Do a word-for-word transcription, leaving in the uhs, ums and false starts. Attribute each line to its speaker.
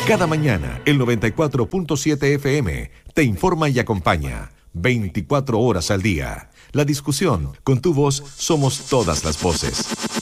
Speaker 1: Cada mañana, el noventa y cuatro punto siete F M te informa y acompaña veinticuatro horas al día. La discusión, con tu voz, somos todas las voces.